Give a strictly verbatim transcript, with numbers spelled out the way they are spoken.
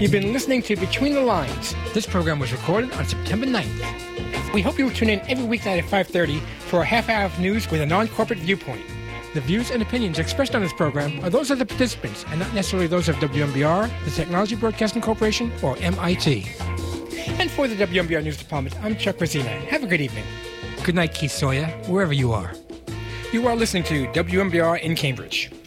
You've been listening to Between the Lines. This program was recorded on September ninth. We hope you'll tune in every weeknight at five thirty for a half hour of news with a non-corporate viewpoint. The views and opinions expressed on this program are those of the participants and not necessarily those of W M B R, the Technology Broadcasting Corporation, or M I T. And for the W M B R News Department, I'm Chuck Rosina. Have a good evening. Good night, Keith Sawyer, wherever you are. You are listening to W M B R in Cambridge.